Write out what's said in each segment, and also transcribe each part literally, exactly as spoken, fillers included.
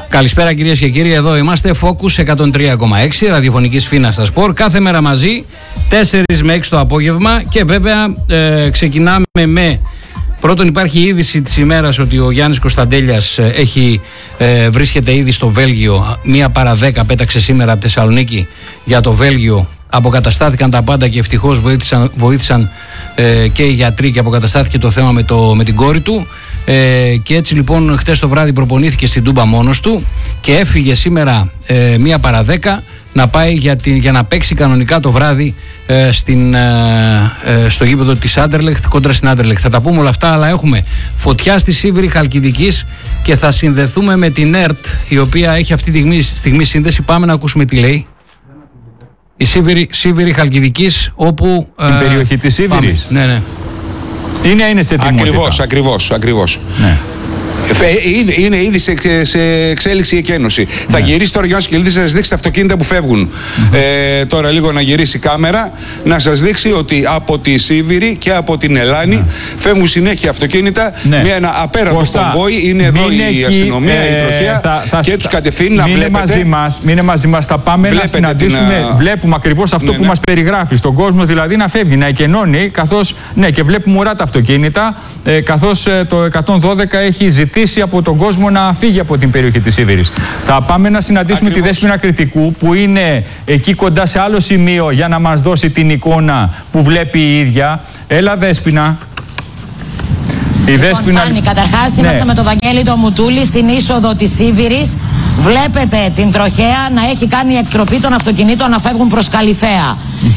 Καλησπέρα κυρίες και κύριοι, εδώ είμαστε Focus εκατόν τρία κόμμα έξι, ραδιοφωνική σφήνα στα σπορ, κάθε μέρα μαζί, τέσσερις με έξι το απόγευμα και βέβαια ε, ξεκινάμε με, πρώτον υπάρχει η είδηση της ημέρας ότι ο Γιάννης Κωνσταντέλιας έχει, ε, βρίσκεται ήδη στο Βέλγιο, μία παρά δέκα πέταξε σήμερα από Θεσσαλονίκη για το Βέλγιο, αποκαταστάθηκαν τα πάντα και ευτυχώς βοήθησαν, βοήθησαν ε, και οι γιατροί και αποκαταστάθηκε το θέμα με, το, με την κόρη του. Ε, και έτσι λοιπόν χτες το βράδυ προπονήθηκε στην Τούμπα μόνος του και έφυγε σήμερα ε, μία παρά δέκα να πάει για, την, για να παίξει κανονικά το βράδυ ε, στην, ε, ε, στο γήπεδο της Άντερλεχτ, κόντρα στην Άντερλεχτ. Θα τα πούμε όλα αυτά, αλλά έχουμε φωτιά στη Σίβηρη Χαλκιδικής και θα συνδεθούμε με την ΕΡΤ, η οποία έχει αυτή τη στιγμή, στιγμή σύνδεση. Πάμε να ακούσουμε τι λέει. Η Σίβηρη, Σίβηρη Χαλκιδικής, όπου... Την ε, περιοχή της Σίβηρης. Ναι, ναι. Είναι, είναι σε τιμότητα. Ακριβώς, ακριβώς, ακριβώς. Ναι. Είναι, είναι ήδη σε, σε εξέλιξη η εκένωση. Ναι. Θα γυρίσει τώρα ο Γιάννης Κελίδης να σας δείξει τα αυτοκίνητα που φεύγουν. Mm-hmm. Ε, τώρα λίγο να γυρίσει η κάμερα, να σας δείξει ότι από τη Σίβηρη και από την Ελλάνη ναι. φεύγουν συνέχεια αυτοκίνητα. Ναι. Μια, ένα απέραντο κομβόι. Είναι εδώ η εκεί, αστυνομία, ε, η τροχέα θα, θα, και τους κατευθύνει να βλέπετε. Μαζί μας, μείνε μαζί μας, θα πάμε να συναντήσουμε. Την, βλέπουμε ακριβώς αυτό ναι, που ναι. μας περιγράφει. Στον κόσμο δηλαδή να φεύγει, να εκενώνει, καθώς ναι, και βλέπουμε ουρά τα αυτοκίνητα, ε, καθώς ε, το εκατόν δώδεκα έχει ζητήσει από τον κόσμο να φύγει από την περιοχή της Σίβηρης. Θα πάμε να συναντήσουμε Ακριβώς. τη Δέσποινα Κρητικού, που είναι εκεί κοντά σε άλλο σημείο για να μας δώσει την εικόνα που βλέπει η ίδια. Έλα Δέσποινα. Η λοιπόν, Δέσποινα... Φάνη, καταρχάς ναι. είμαστε με τον Βαγγέλη το Μουτούλη στην είσοδο της Σίβηρης. Βλέπετε την τροχέα να έχει κάνει εκτροπή των αυτοκινήτων να φεύγουν προς Καλιθέα.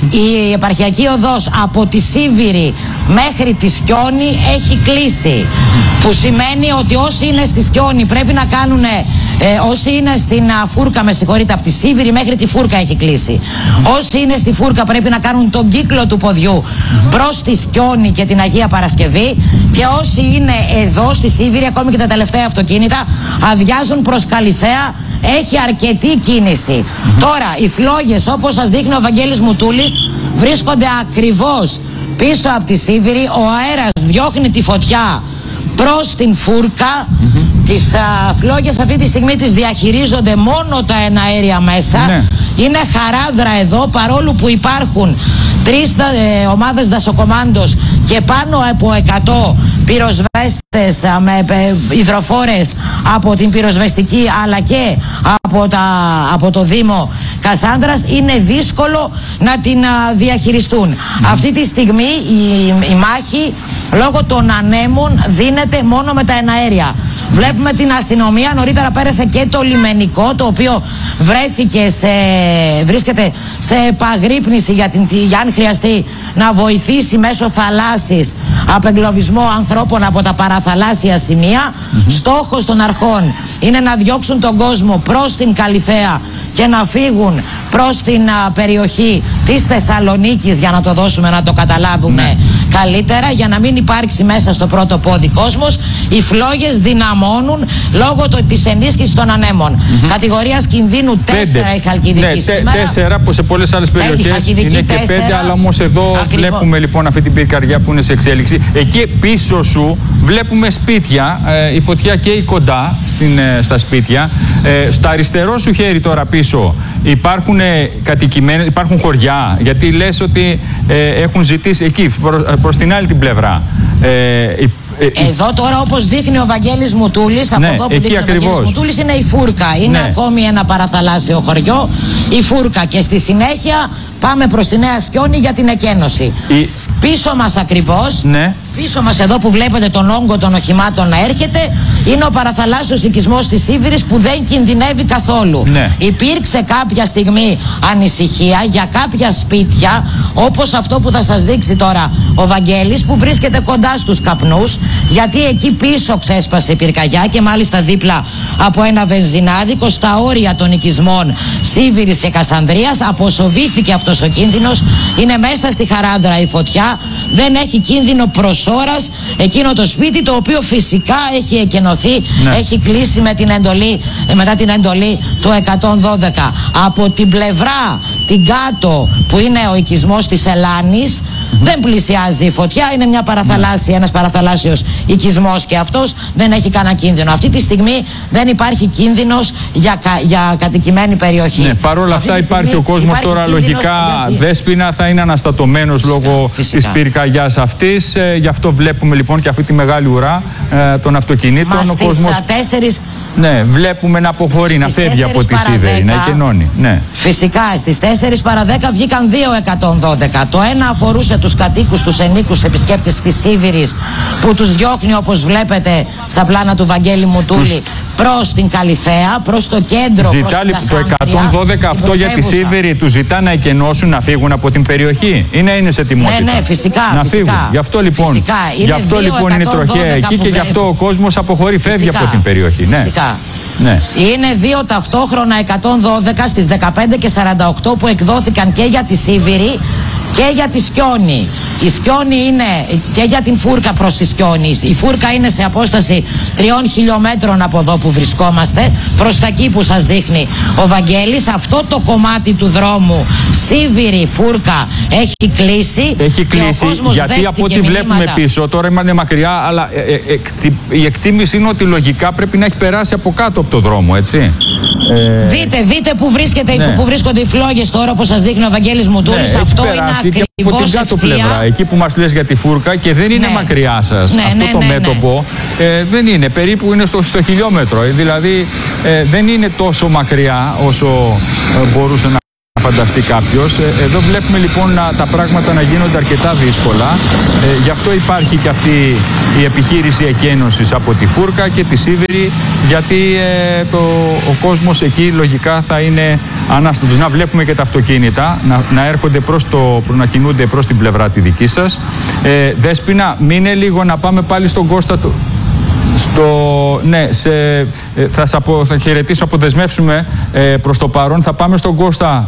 Η επαρχιακή οδός από τη Σίβηρη μέχρι τη Σκιώνη έχει κλείσει. Που σημαίνει ότι όσοι είναι στη Σκιώνη πρέπει να κάνουν, ε, όσοι είναι στην α, Φούρκα, με συγχωρείτε, από τη Σίβηρη μέχρι τη Φούρκα έχει κλείσει. Όσοι είναι στη Φούρκα πρέπει να κάνουν τον κύκλο του ποδιού προς τη Σκιώνη και την Αγία Παρασκευή. Και όσοι είναι εδώ στη Σίβηρη, ακόμη και τα τελευταία αυτοκίνητα, αδειάζουν προς Καλιθέα. Έχει αρκετή κίνηση. Mm-hmm. Τώρα, οι φλόγες, όπως σας δείχνει ο Βαγγέλης Μουτούλης, βρίσκονται ακριβώς πίσω από τη Σίβηρη. Ο αέρας διώχνει τη φωτιά προς την Φούρκα. Mm-hmm. Τις α, φλόγες αυτή τη στιγμή τις διαχειρίζονται μόνο τα εναέρια μέσα. Ναι. Είναι χαράδρα εδώ, παρόλο που υπάρχουν τρεις ε, ομάδες δασοκομάντος και πάνω από εκατό πυροσβέστες α, με ε, υδροφόρες από την πυροσβεστική αλλά και από, τα, από το Δήμο Κασάνδρας, είναι δύσκολο να την α, διαχειριστούν. Mm. Αυτή τη στιγμή η, η μάχη λόγω των ανέμων δίνεται μόνο με τα εναέρια. Βλέπουμε την αστυνομία, νωρίτερα πέρασε και το λιμενικό, το οποίο βρέθηκε σε, βρίσκεται σε επαγρύπνηση για, την, για αν χρειαστεί να βοηθήσει μέσω θαλάσσης απεγκλωβισμό ανθρώπων από τα παραθαλάσσια σημεία. Mm-hmm. Στόχος των αρχών είναι να διώξουν τον κόσμο προς την Καλιθέα και να φύγουν προς την α, περιοχή της Θεσσαλονίκης, για να το δώσουμε να το καταλάβουμε mm. καλύτερα, για να μην υπάρξει μέσα στο πρώτο πόδι κόσμος. Οι φλόγες δυναμώνουν λόγω το, της ενίσχυσης των ανέμων. Mm-hmm. Κατηγορίας κινδύνου τέσσερα η Χαλκιδική ναι, σήμερα. Τέσσερα, που σε πολλές άλλες περιοχές είναι και τέσσερα, πέντε, αλλά όμως εδώ ακριβώς. Βλέπουμε λοιπόν αυτή την πυρκαριά που είναι σε εξέλιξη. Εκεί πίσω σου βλέπουμε σπίτια, ε, η φωτιά καίει κοντά στην, ε, στα σπίτια. Ε, στο αριστερό σου χέρι τώρα πίσω υπάρχουν ε, κατοικημένες, υπάρχουν χωριά, γιατί λες ότι ε, έχουν ζητήσει εκεί προς, προς την άλλη την πλευρά. Ε, Εδώ τώρα, όπως δείχνει ο Βαγγέλης Μουτούλης, από ναι, εδώ που δείχνει ακριβώς. ο Βαγγέλης Μουτούλης, είναι η Φούρκα. Είναι ναι. ακόμη ένα παραθαλάσσιο χωριό, η Φούρκα. Και στη συνέχεια πάμε προς τη Νέα Σκιώνη για την εκένωση. Η... Πίσω μας ακριβώς, ναι. πίσω μας εδώ που βλέπετε τον όγκο των οχημάτων να έρχεται, είναι ο παραθαλάσσιος οικισμός της Σίβηρης που δεν κινδυνεύει καθόλου. Ναι. Υπήρξε κάποια στιγμή ανησυχία για κάποια σπίτια, όπως αυτό που θα σας δείξει τώρα ο Βαγγέλης, που βρίσκεται κοντά στους καπνούς, γιατί εκεί πίσω ξέσπασε η πυρκαγιά και μάλιστα δίπλα από ένα βενζινάδικο στα όρια των οικισμών Σίβηρης και Κασανδρίας. Αποσοβήθηκε αυτός ο κίνδυνος, είναι μέσα στη χαράδρα η φωτιά, δεν έχει κίνδυνο προς ώρας εκείνο το σπίτι, το οποίο φυσικά έχει εκενωθεί, ναι. έχει κλείσει με την εντολή, μετά την εντολή του εκατόν δώδεκα. Από την πλευρά την κάτω που είναι ο οικισμός της Ελλάνης, Mm-hmm. Δεν πλησιάζει η φωτιά, είναι μια παραθαλάσσια, ένας παραθαλάσσιος οικισμός και αυτός δεν έχει κανένα κίνδυνο. Αυτή τη στιγμή δεν υπάρχει κίνδυνος για, κα, για κατοικημένη περιοχή. Ναι, παρόλα αυτά υπάρχει ο κόσμος τώρα λογικά, γιατί... Δέσποινα, θα είναι αναστατωμένος λόγω φυσικά. της πυρκαγιάς αυτής. Ε, γι' αυτό βλέπουμε λοιπόν και αυτή τη μεγάλη ουρά ε, των αυτοκινήτων. Μα ο κόσμος... τέσσερις... Ναι, βλέπουμε να αποχωρεί, να φεύγει από τη Σίβηρη, να εκενώνει. Ναι. Φυσικά, στις τέσσερις παρά δέκα βγήκαν δύο εκατόν δώδεκα. Το ένα αφορούσε τους κατοίκους, τους ενίκους επισκέπτες της Σίβηρης, που τους διώχνει, όπως βλέπετε στα πλάνα του Βαγγέλη Μουτούλη, τους... προς την Καλυθέα, προς το κέντρο, ζητά, προς την Κασάνδρεια. Το εκατόν δώδεκα αυτό για τη Σίβηρη του ζητά να εκενώσουν, να φύγουν από την περιοχή ή να είναι σε τιμότητα? Ναι, ναι, φυσικά. Να φυσικά. φύγουν. Γι' αυτό λοιπόν, φυσικά. γι αυτό, λοιπόν είναι η τροχέα εκεί και γι' αυτό ο κόσμος αποχωρεί, φεύγει φυσικά. από την περιοχή. Ναι. Φυσικά. Ναι. Είναι δύο ταυτόχρονα εκατόν δώδεκα στις δεκαπέντε και σαράντα οκτώ που εκδόθηκαν και για τη Σίβηρη και για τη Σκιώνη. Η Σκιώνη είναι και για την Φούρκα προς τη Σκιώνη. Η Φούρκα είναι σε απόσταση τριών χιλιόμετρων από εδώ που βρισκόμαστε, προς τα εκεί που σας δείχνει ο Βαγγέλης. Αυτό το κομμάτι του δρόμου Σίβηρη Φούρκα έχει κλείσει. Έχει κλείσει γιατί από ό,τι βλέπουμε πίσω, τώρα είναι μακριά, αλλά ε, ε, ε, η εκτίμηση είναι ότι λογικά πρέπει να έχει περάσει από κάτω από το δρόμο, έτσι. Ε... Δείτε, δείτε που, βρίσκεται, ναι. που βρίσκονται οι φλόγες τώρα, όπως σας δείχνει ο Βαγγέλης Μουτούλης. Ναι, αυτό είναι και από την κάτω πλευρά, εκεί που μας λες για τη Φούρκα, και δεν είναι ναι. μακριά σας. Ναι, αυτό ναι, το ναι, μέτωπο ναι. Ε, δεν είναι, περίπου είναι στο, στο χιλιόμετρο. Δηλαδή ε, δεν είναι τόσο μακριά όσο ε, μπορούσε να φανταστεί κάποιος. Ε, εδώ βλέπουμε λοιπόν να, τα πράγματα να γίνονται αρκετά δύσκολα. Ε, γι' αυτό υπάρχει και αυτή η επιχείρηση εκένωσης από τη Φούρκα και τη Σίβηρη, γιατί ε, το, ο κόσμος εκεί λογικά θα είναι ανάστατος. Να βλέπουμε και τα αυτοκίνητα να, να έρχονται προς το, να κινούνται προς την πλευρά τη δική σας. Ε, Δέσποινα, μείνε λίγο να πάμε πάλι στον Κώστα του. Στο, ναι, σε, θα, απο, θα χαιρετήσω, αποδεσμεύσουμε ε, προς το παρόν. Θα πάμε στον Κώστα.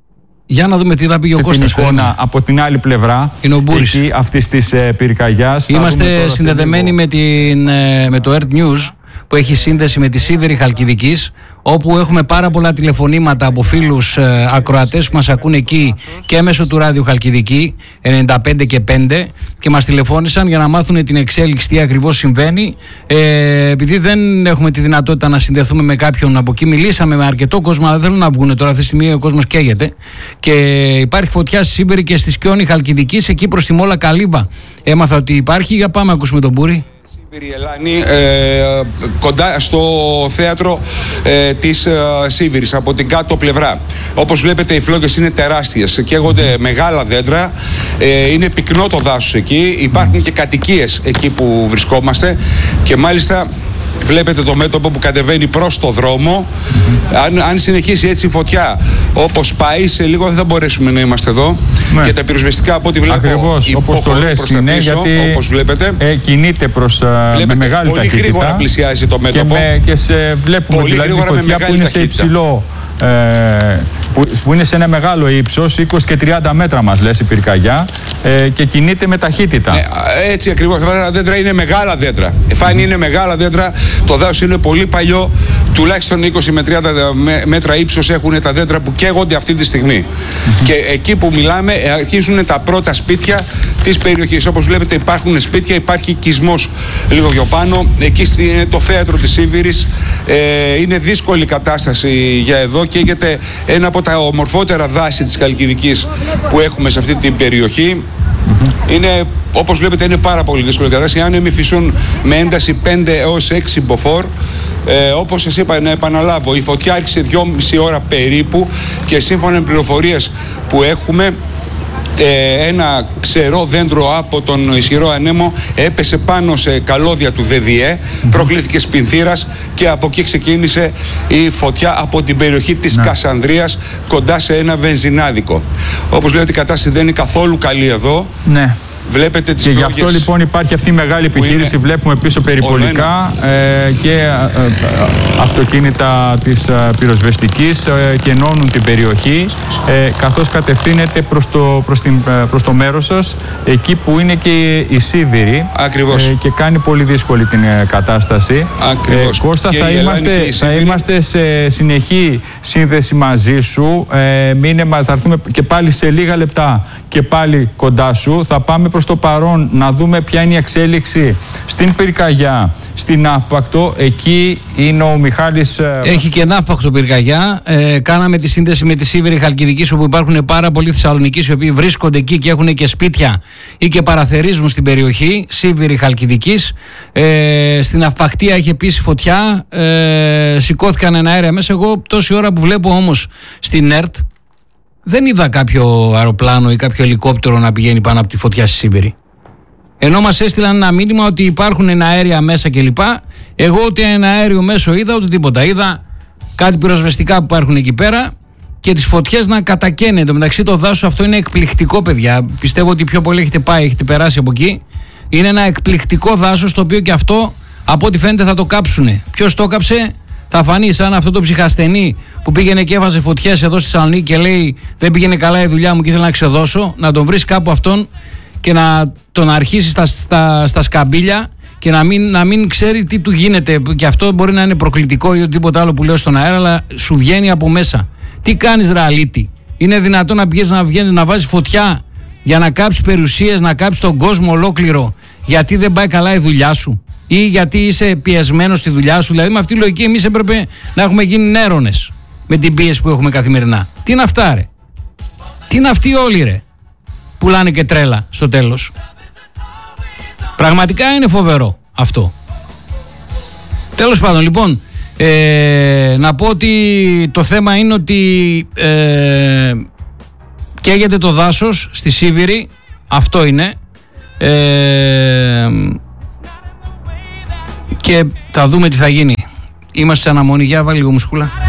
Για να δούμε τι θα πει ο Κώστας. Από την άλλη πλευρά, είναι ο Μπούρης. Εκεί, αυτής της ε, πυρκαγιάς. Είμαστε συνδεδεμένοι με, την, ε, με το Earth News, που έχει σύνδεση με τη Σίβηρη Χαλκιδικής, όπου έχουμε πάρα πολλά τηλεφωνήματα από φίλους ε, ακροατές που μας ακούν εκεί και μέσω του Ράδιου Χαλκιδική ενενήντα πέντε και πέντε, και μας τηλεφώνησαν για να μάθουν την εξέλιξη, τι ακριβώς συμβαίνει. Ε, επειδή δεν έχουμε τη δυνατότητα να συνδεθούμε με κάποιον από εκεί, μιλήσαμε με αρκετό κόσμο, αλλά δεν θέλουν να βγουν τώρα. Αυτή τη στιγμή ο κόσμος καίγεται και υπάρχει φωτιά στη Σίβηρη και στη Σκιώνη Χαλκιδικής, εκεί προς τη Μόλα Καλύβα. Έμαθα ότι υπάρχει. Για πάμε, ακούσουμε τον Μπούρη. Η Ελλάνη, ε, κοντά στο θέατρο ε, της ε, Σίβηρης, από την κάτω πλευρά. Όπως βλέπετε, οι φλόγες είναι τεράστιες, καίγονται μεγάλα δέντρα, ε, είναι πυκνό το δάσος εκεί, υπάρχουν και κατοικίες εκεί που βρισκόμαστε και μάλιστα βλέπετε το μέτωπο που κατεβαίνει προς το δρόμο. Αν, αν συνεχίσει έτσι η φωτιά όπως πάει, σε λίγο δεν θα μπορέσουμε να είμαστε εδώ. Ναι. Και τα πυροσβεστικά, από ό,τι βλέπω, ακριβώς, όπως το λες, είναι πίσω, γιατί όπως βλέπετε, ε, κινείται προς βλέπετε, με μεγάλη πολύ ταχύτητα. Πολύ γρήγορα πλησιάζει το μέτωπο. Και, με, και σε βλέπουμε πολύ δηλαδή τη φωτιά που είναι ταχύτητα. Σε υψηλό, ε, που, που είναι σε ένα μεγάλο ύψος, είκοσι και τριάντα μέτρα μας λες η πυρκαγιά, ε, και κινείται με ταχύτητα. Ναι, έτσι ακριβώς. Τα δέντρα είναι μεγάλα δέντρα. Φάνη είναι μεγάλα δέντρα. Το δάσος είναι πολύ παλιό. Τουλάχιστον είκοσι με τριάντα μέτρα ύψος έχουν τα δέντρα που καίγονται αυτή τη στιγμή. Mm-hmm. Και εκεί που μιλάμε αρχίζουν τα πρώτα σπίτια της περιοχής. Όπως βλέπετε, υπάρχουν σπίτια, υπάρχει οικισμός λίγο πιο πάνω. Εκεί είναι το θέατρο της Σίβηρης. Ε, είναι δύσκολη κατάσταση για εδώ. Καίγεται ένα από τα ομορφότερα δάση της Χαλκιδικής που έχουμε σε αυτή την περιοχή. Mm-hmm. Είναι, όπως βλέπετε, είναι πάρα πολύ δύσκολη κατάσταση. Οι άνεμοι φυσούν με ένταση πέντε έως έξι μποφόρ. Ε, όπως σας είπα, να επαναλάβω, η φωτιά άρχισε δυόμιση ώρα περίπου και σύμφωνα με πληροφορίες που έχουμε, ε, ένα ξερό δέντρο από τον ισχυρό ανέμο έπεσε πάνω σε καλώδια του ΔΔΕ, mm-hmm. προκλήθηκε σπινθήρας και από εκεί ξεκίνησε η φωτιά από την περιοχή της ναι. Κασανδρίας, κοντά σε ένα βενζινάδικο. Όπως λέτε, η κατάσταση δεν είναι καθόλου καλή εδώ. Ναι. Βλέπετε τις και γι' αυτό λοιπόν υπάρχει αυτή η μεγάλη επιχείρηση. Είναι... Βλέπουμε πίσω περιπολικά ε, και ε, ε, αυτοκίνητα της ε, πυροσβεστικής ε, και ενώνουν την περιοχή, ε, καθώς κατευθύνεται προς το, προς την, προς το μέρος σας, εκεί που είναι και η Σίβηρη. Ακριβώς. Ε, και κάνει πολύ δύσκολη την ε, κατάσταση. Ακριβώς. Ε, Κώστα, θα είμαστε, θα είμαστε σε συνεχή σύνδεση μαζί σου. Ε, μείνε, θα έρθουμε και πάλι σε λίγα λεπτά και πάλι κοντά σου. Θα πάμε προς το παρόν να δούμε ποια είναι η εξέλιξη στην Πυρκαγιά, στην Ναύπακτο. Εκεί είναι ο Μιχάλης. Έχει και Ναύπακτο Πυρκαγιά. Ε, κάναμε τη σύνδεση με τη Σίβηρη Χαλκιδικής, όπου υπάρχουν πάρα πολλοί Θεσσαλονικείς οι οποίοι βρίσκονται εκεί και έχουν και σπίτια ή και παραθερίζουν στην περιοχή. Σίβηρη Χαλκιδικής. Ε, στην Ναυπακτία έχει επίσης φωτιά. Ε, σηκώθηκαν ένα αέρια μέσα. Εγώ τόση ώρα που βλέπω όμως στην ΕΡΤ δεν είδα κάποιο αεροπλάνο ή κάποιο ελικόπτερο να πηγαίνει πάνω από τη φωτιά στη Σίβηρη. Ενώ μας έστειλαν ένα μήνυμα ότι υπάρχουν ένα αέρια μέσα κλπ. Εγώ ούτε ένα αέριο μέσο είδα, ούτε τίποτα. Είδα κάτι πυροσβεστικά που υπάρχουν εκεί πέρα και τις φωτιές να κατακαίνεται. Μεταξύ το δάσος αυτό είναι εκπληκτικό, παιδιά. Πιστεύω ότι πιο πολύ έχετε πάει, έχετε περάσει από εκεί. Είναι ένα εκπληκτικό δάσος, το οποίο και αυτό από ό,τι φαίνεται θα το κάψουνε. Ποιος το κάψε? Θα φανεί σαν αυτό το ψυχασθενή που πήγαινε και έβαζε φωτιές εδώ στη Θεσσαλονίκη και λέει δεν πήγαινε καλά η δουλειά μου και ήθελα να ξεδώσω. Να τον βρεις κάπου αυτόν και να τον αρχίσει στα, στα, στα σκαμπίλια και να μην, να μην ξέρει τι του γίνεται. Και αυτό μπορεί να είναι προκλητικό ή οτιδήποτε άλλο που λέω στον αέρα, αλλά σου βγαίνει από μέσα. Τι κάνεις, ρε αλήτη? Είναι δυνατόν να πηγαίνεις να βγαίνεις να βάζεις φωτιά για να κάψεις περιουσίες, να κάψεις τον κόσμο ολόκληρο, γιατί δεν πάει καλά η δουλειά σου ή γιατί είσαι πιεσμένος στη δουλειά σου? Δηλαδή με αυτή τη λογική εμείς έπρεπε να έχουμε γίνει νέρονες με την πίεση που έχουμε καθημερινά. Τι είναι αυτά, ρε? Τι είναι αυτοί όλοι, ρε, πουλάνε και τρέλα στο τέλος? Πραγματικά είναι φοβερό αυτό. Τέλος πάντων, λοιπόν, ε, να πω ότι το θέμα είναι ότι ε, καίγεται το δάσος στη Σίβηρη. Αυτό είναι. Ε, και θα δούμε τι θα γίνει. Είμαστε σε αναμονή. Για βάλει λίγο μουσκούλα.